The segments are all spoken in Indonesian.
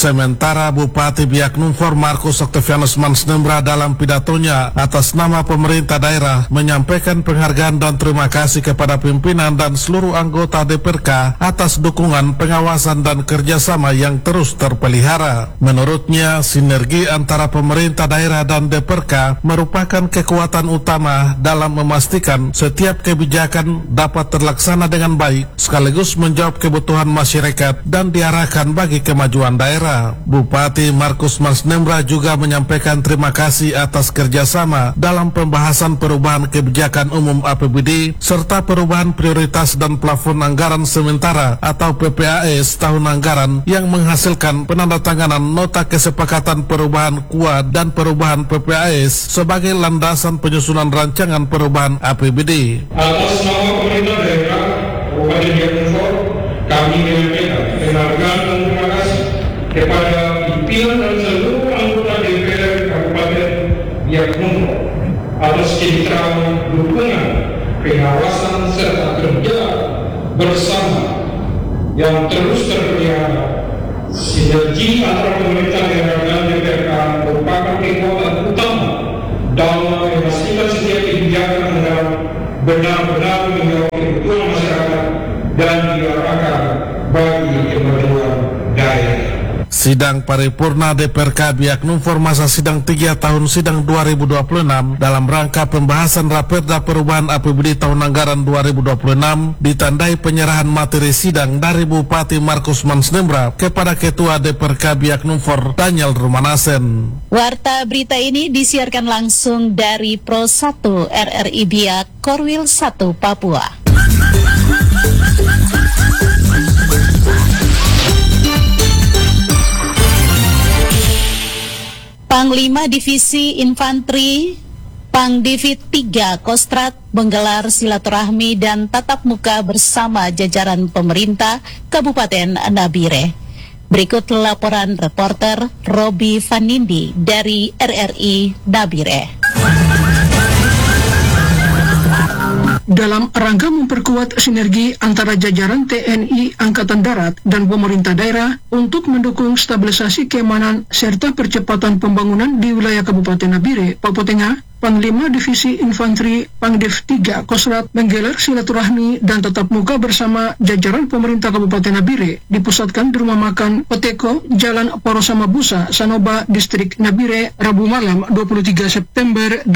Sementara Bupati Biak Numfor Markus Octavianus Mansnembra dalam pidatonya atas nama pemerintah daerah menyampaikan penghargaan dan terima kasih kepada pimpinan dan seluruh anggota DPRK atas dukungan, pengawasan dan kerjasama yang terus terpelihara. Menurutnya, sinergi antara pemerintah daerah dan DPRK merupakan kekuatan utama dalam memastikan setiap kebijakan dapat terlaksana dengan baik sekaligus menjawab kebutuhan masyarakat dan diarahkan bagi kemajuan daerah. Bupati Markus Mansnembra juga menyampaikan terima kasih atas kerjasama dalam pembahasan perubahan kebijakan umum APBD serta perubahan prioritas dan plafon anggaran sementara atau PPAS tahun anggaran yang menghasilkan penandatanganan nota kesepakatan perubahan KUA dan perubahan PPAS sebagai landasan penyusunan rancangan perubahan APBD. Atas nama pemerintah daerah Kabupaten Biak Numfor, kami menyampaikan penghargaan dan terima kasih kepada pimpinan dan seluruh anggota DPR Kabupaten Biak Numfor atas kemitraan, dukungan, pengawasan serta kerja bersama yang terus terpelihara. Sinergi antara pemerintah daerah dan DPRK merupakan kekuatan utama dalam memastikan setiap kebijakan anggaran benar-benar menjawab kebutuhan masyarakat dan diarahkan bagi kemajuan daerah. Sidang paripurna DPRK Biak Numfor masa sidang 3 tahun sidang 2026 dalam rangka pembahasan Raperda Perubahan APBD tahun anggaran 2026 ditandai penyerahan materi sidang dari Bupati Markus Mansnembra kepada Ketua DPRK Biak Numfor Daniel Rumanasen. Warta berita ini disiarkan langsung dari Pro 1 RRI Biak Korwil 1 Papua. Panglima Divisi Infanteri Pangdivit 3 Kostrat menggelar silaturahmi dan tatap muka bersama jajaran pemerintah Kabupaten Nabire. Berikut laporan reporter Robi Vanindi dari RRI Nabire. Dalam rangka memperkuat sinergi antara jajaran TNI Angkatan Darat dan pemerintah daerah untuk mendukung stabilisasi keamanan serta percepatan pembangunan di wilayah Kabupaten Nabire, Papua Tengah, Panglima Divisi Infanteri Pangdiv 3 Kostrat menggelar silaturahmi dan tatap muka bersama jajaran pemerintah Kabupaten Nabire dipusatkan di rumah makan Oteko, Jalan Porosama Busa, Sanoba, Distrik Nabire, Rabu malam 23 September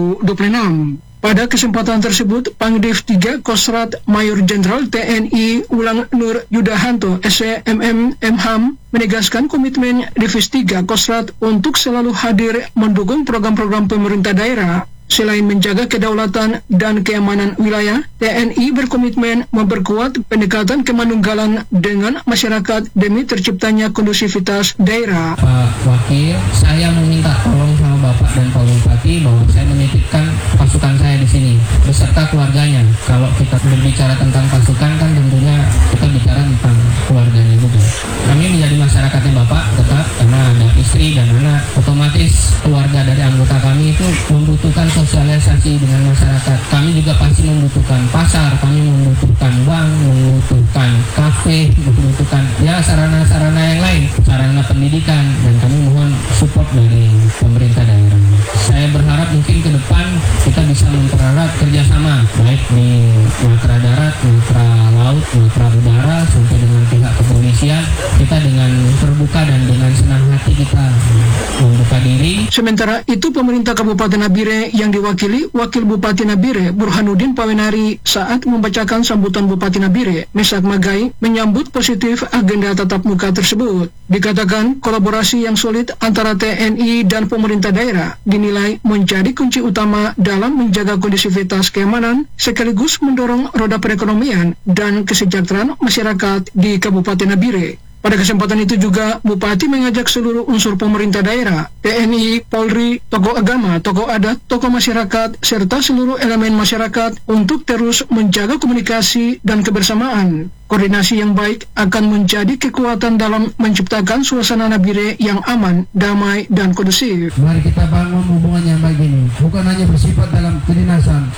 2026. Pada kesempatan tersebut, Pangdiv 3 Kostrat Mayor Jenderal TNI Ulang Nur Yudahanto SCMM Mham menegaskan komitmen Divisi 3 Kostrat untuk selalu hadir mendukung program-program pemerintah daerah. Selain menjaga kedaulatan dan keamanan wilayah, TNI berkomitmen memperkuat pendekatan kemanunggalan dengan masyarakat demi terciptanya kondusivitas daerah. Pak Wakil, saya meminta tolong sama Bapak dan Pak Bupati bahwa saya menitipkan pasukan saya di sini beserta keluarganya. Kalau kita berbicara tentang pasukan kan tentunya kita bicara tentang keluarganya juga. Kami menjadi masyarakatnya Bapak tetap karena ada istri dan anak. Otomatis keluarga dari anggota kami itu membutuhkan sosialisasi dengan masyarakat. Kami juga pasti membutuhkan pasar, kami membutuhkan bank, membutuhkan kafe, membutuhkan sarana-sarana yang lain, sarana pendidikan, dan kami mohon support dari pemerintah daerah. Saya berharap mungkin ke depan kita bisa mempererat kerjasama baik di matra darat, matra laut, matra udara sampai dengan pihak kepolisian. Kita dengan terbuka dan dengan senang hati kita membuka diri. Sementara itu pemerintah Kabupaten Nabire yang diwakili Wakil Bupati Nabire Burhanuddin Pawenari saat membacakan sambutan Bupati Nabire Mesak Magai menyambut positif agenda tatap muka tersebut. Dikatakan kolaborasi yang solid antara TNI dan pemerintah daerah dinilai menjadi kunci utama dalam menjaga kondusivitas keamanan sekaligus mendorong roda perekonomian dan kesejahteraan masyarakat di Kabupaten Nabire. Pada kesempatan itu juga, Bupati mengajak seluruh unsur pemerintah daerah, TNI, Polri, tokoh agama, tokoh adat, tokoh masyarakat, serta seluruh elemen masyarakat untuk terus menjaga komunikasi dan kebersamaan. Koordinasi yang baik akan menjadi kekuatan dalam menciptakan suasana Nabire yang aman, damai, dan kondusif. Mari kita bangun hubungan yang baik ini, bukan hanya bersifat dalam kedinasan, tetapi juga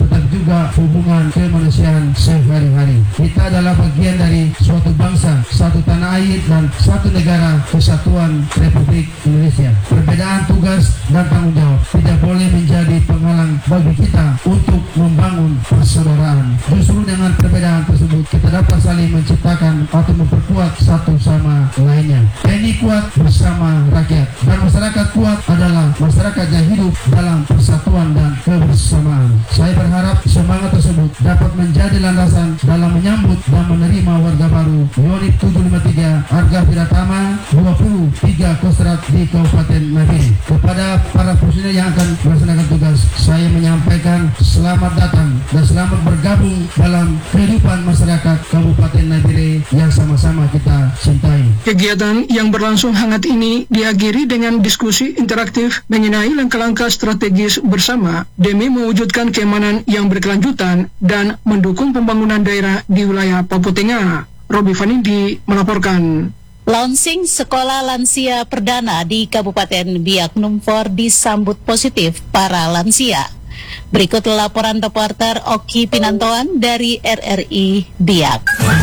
juga hubungan kemanusiaan sehari-hari. Kita adalah bagian dari suatu bangsa, satu tanah air, dan satu negara kesatuan Republik Indonesia. Perbedaan tugas dan tanggung jawab tidak boleh menjadi penghalang bagi kita untuk membangun persaudaraan. Justru dengan perbedaan tersebut kita dapat saling menciptakan atau memperkuat satu sama lainnya. TNI kuat bersama rakyat, dan masyarakat kuat adalah masyarakat yang hidup dalam persatuan dan kebersamaan. Saya berharap semangat tersebut dapat menjadi landasan dalam menyambut dan menerima warga baru Unit 753 Arga Piratama 23 Kostrad di Kabupaten Nabire. Kepada para personil yang akan melaksanakan tugas, saya menyampaikan selamat datang dan selamat bergabung dalam kehidupan masyarakat Kabupaten Nabire yang sama-sama kita cintai. Kegiatan yang berlangsung hangat ini diakhiri dengan diskusi interaktif mengenai langkah-langkah strategis bersama demi mewujudkan keamanan yang berkelanjutan dan mendukung pembangunan daerah di wilayah Papua Tengah. Robi Vanindi melaporkan. Launching sekolah lansia perdana di Kabupaten Biak Numfor disambut positif para lansia. Berikut laporan reporter Oki Pinantoan dari RRI Biak.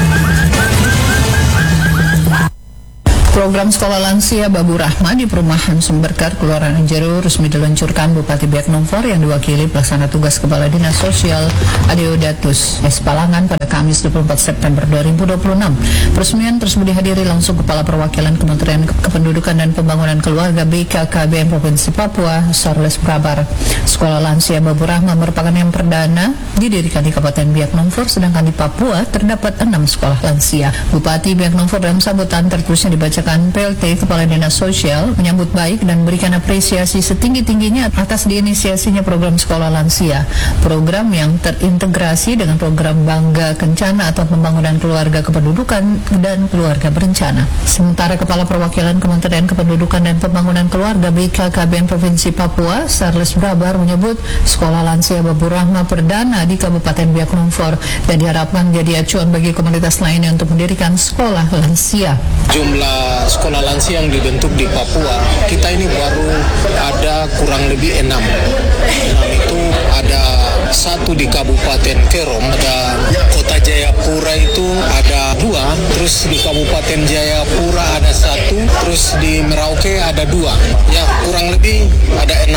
Program Sekolah Lansia Babu Rahma di Perumahan Sumberkar, Kelurahan Anjero resmi diluncurkan Bupati Biak Numfor yang diwakili Pelaksana Tugas Kepala Dinas Sosial Adeodatus S. Palangan pada Kamis 24 September 2026. Peresmian tersebut dihadiri langsung Kepala Perwakilan Kementerian Kependudukan dan Pembangunan Keluarga BKKBN Provinsi Papua, Charles Brabar. Sekolah Lansia Babu Rahma merupakan yang perdana didirikan di Kabupaten Biak Numfor, sedangkan di Papua terdapat 6 sekolah lansia. Bupati Biak Numfor dalam sambutan tertulisnya dibaca PLT Kepala Dinas Sosial menyambut baik dan berikan apresiasi setinggi-tingginya atas diinisiasinya program Sekolah Lansia, program yang terintegrasi dengan program Bangga Kencana atau Pembangunan Keluarga Kependudukan dan Keluarga Berencana. Sementara Kepala Perwakilan Kementerian Kependudukan dan Pembangunan Keluarga BKKBN Provinsi Papua, Charles Brabar, menyebut Sekolah Lansia Babu Rahma perdana di Kabupaten Biak Numfor dan diharapkan menjadi acuan bagi komunitas lainnya untuk mendirikan sekolah lansia. Jumlah sekolah lansia yang dibentuk di Papua, kita ini baru ada kurang lebih 6 itu ada 1 di Kabupaten Kerom, ada Kota Jayapura itu ada 2, terus di Kabupaten Jayapura ada 1, terus di Merauke ada 2, ya kurang lebih ada 6.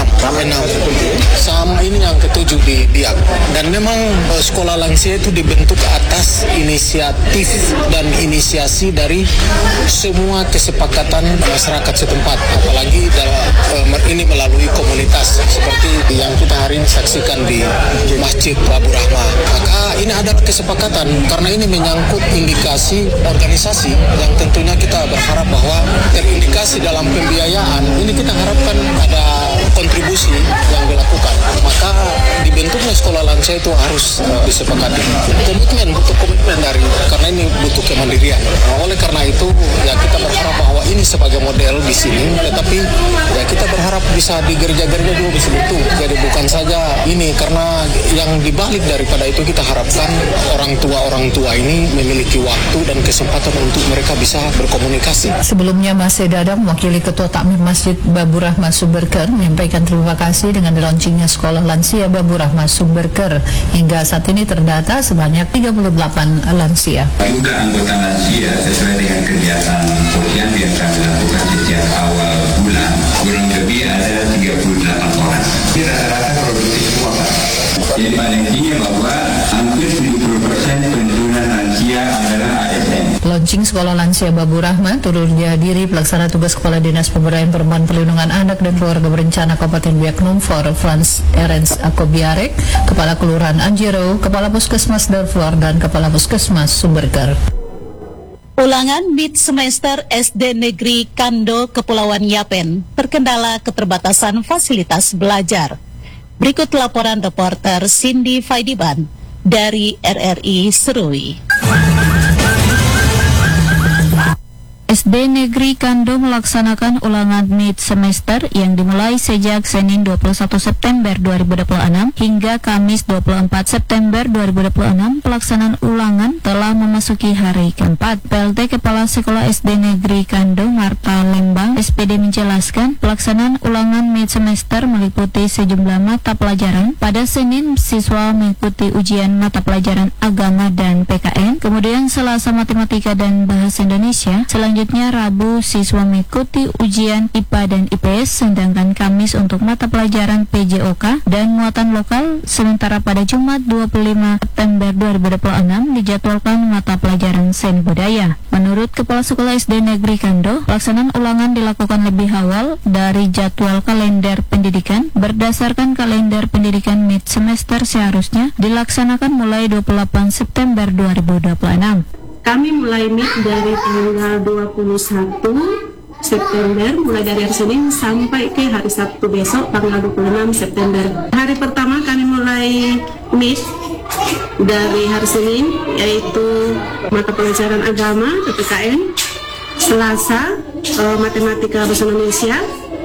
Sama ini yang ke-7 di Biak. Dan memang sekolah lansia itu dibentuk atas inisiatif dan inisiasi dari semua kesepakatan masyarakat setempat, apalagi ini melalui komunitas seperti yang kita hari ini saksikan di Masjid Babu Rahma. Maka ini ada kesepakatan karena ini menyangkut indikasi organisasi yang tentunya kita berharap bahwa terindikasi dalam pembiayaan ini kita harapkan ada kontribusi yang dilakukan. Maka dibentuknya sekolah lansia itu harus disepakati. Butuh komitmen dari, karena ini butuh kemandirian. Oleh karena itu ya kita berharap bahwa ini sebagai model di sini, tetapi ya kita berharap bisa di gereja-gereja juga bisa bentuk. Jadi bukan saja ini, karena yang dibalik daripada itu kita harapkan orang tua ini memiliki waktu dan kesempatan untuk mereka bisa berkomunikasi. Sebelumnya Masih Dadang, mewakili Ketua Takmir Masjid Babu Rahma Sumberker, menyampaikan terima kasih dengan dilaunchingnya Sekolah Lansia Babu Rahma Sumberker. Hingga saat ini terdata sebanyak 38 lansia. Jumlah anggota lansia sesuai dengan kegiatan posyandu yang kami lakukan sejak awal bulan kurang lebih ada 38 orang. Ini rata-rata produktif semua, Pak. Jadi paling tinggi bahwa hampir 70% pensiunan lansia adalah ASN. Launching Sekolah Lansia Babu Rahma turut dihadiri Pelaksana Tugas Kepala Dinas Pemberdayaan Perempuan, Perlindungan Anak dan Keluarga Berencana Kabupaten Biak Numfor, Frans Ernst Akobiarek, Kepala Kelurahan Anjero, Kepala Puskesmas Darfur, dan Kepala Puskesmas Sumberkar. Ulangan mid semester SD Negeri Kando Kepulauan Yapen terkendala keterbatasan fasilitas belajar. Berikut laporan reporter Cindy Faidiban dari RRI Serui. SD Negeri Kando melaksanakan ulangan mid semester yang dimulai sejak Senin 21 September 2026 hingga Kamis 24 September 2026. Pelaksanaan ulangan telah memasuki hari keempat. PLT Kepala Sekolah SD Negeri Kando Marta Lembang SPD menjelaskan pelaksanaan ulangan mid semester meliputi sejumlah mata pelajaran. Pada Senin siswa mengikuti ujian mata pelajaran agama dan PKN, kemudian Selasa matematika dan bahasa Indonesia. Selanjutnya Rabu siswa mengikuti ujian IPA dan IPS, sedangkan Kamis untuk mata pelajaran PJOK dan muatan lokal. Sementara pada Jumat 25 September 2026 dijadwalkan mata pelajaran seni budaya. Menurut Kepala Sekolah SD Negeri Kando, pelaksanaan ulangan dilakukan lebih awal dari jadwal kalender pendidikan. Berdasarkan kalender pendidikan mid semester seharusnya dilaksanakan mulai 28 September 2026. Kami mulai mid dari tanggal 21 September, mulai dari hari Senin sampai ke hari Sabtu besok tanggal 26 September. Hari pertama kami mulai mid dari hari Senin, yaitu mata pelajaran agama PPKN, Selasa matematika bahasa Indonesia,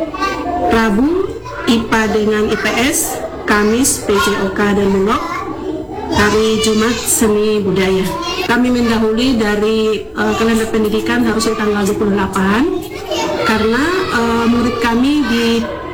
Rabu IPA dengan IPS, Kamis PJOK dan Bulog, hari Jumat seni budaya. Kami mendahului dari kalender pendidikan harusnya tanggal 28 karena murid kami di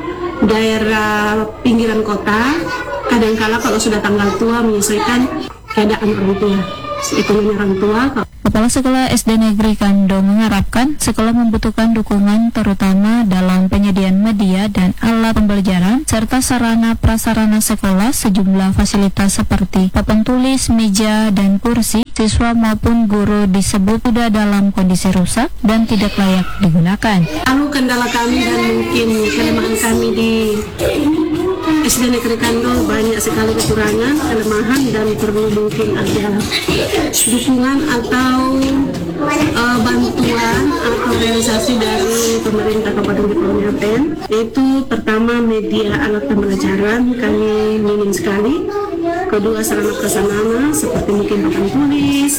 daerah pinggiran kota kadangkala kalau sudah tanggal tua menyesuaikan keadaan orang tua, ekonomi orang tua. Kepala Sekolah SD Negeri Kando mengharapkan sekolah membutuhkan dukungan terutama dalam penyediaan media dan alat pembelajaran serta sarana prasarana sekolah. Sejumlah fasilitas seperti papan tulis, meja, dan kursi siswa maupun guru disebut sudah dalam kondisi rusak dan tidak layak digunakan. Lalu kendala kami dan mungkin kelemahan kami di SD Negeri Kando banyak sekali kekurangan, kelemahan, dan perlu mungkin ada dukungan atau bantuan atau realisasi dari pemerintah Kabupaten Kepulauan Pen. Itu pertama media alat pembelajaran kami minim sekali. Kedua sarana prasarana seperti mungkin papan tulis,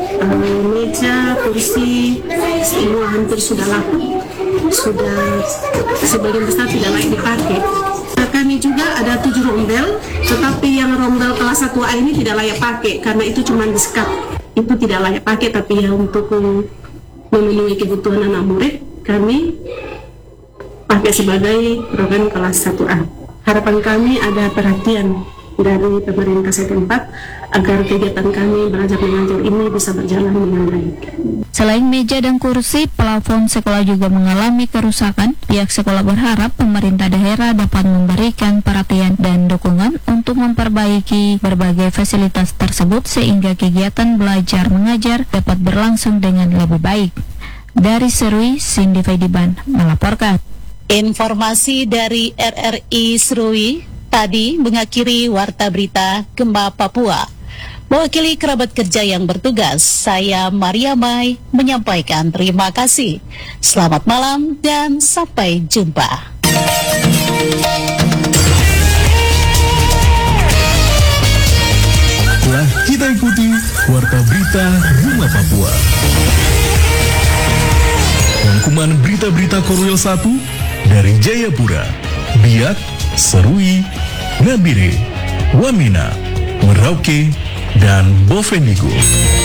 meja, kursi, semua hampir sudah lapuk, sudah sebagian besar tidak layak dipakai. Kami juga ada 7 rombel, tetapi yang rombel kelas 1A ini tidak layak pakai karena itu cuma disekat. Itu tidak layak pakai, tapi ya untuk memenuhi kebutuhan anak murid kami pakai sebagai program kelas 1A. Harapan kami ada perhatian dari pemerintah setempat agar kegiatan kami belajar mengajar ini bisa berjalan dengan baik. Selain meja dan kursi, plafon sekolah juga mengalami kerusakan. Pihak sekolah berharap pemerintah daerah dapat memberikan perhatian dan dukungan untuk memperbaiki berbagai fasilitas tersebut sehingga kegiatan belajar mengajar dapat berlangsung dengan lebih baik. Dari Serui, Cindy Faidiban melaporkan. Informasi dari RRI Serui tadi mengakhiri Warta Berita Gempa Papua. Mewakili kerabat kerja yang bertugas, saya Maria Mai menyampaikan terima kasih. Selamat malam dan sampai jumpa. Telah kita ikuti Warta Berita Rumah Papua. Rangkuman berita-berita Korwil 1 dari Jayapura, Biak, Serui, Nabire, Wamena, Merauke, dan Bovendigul.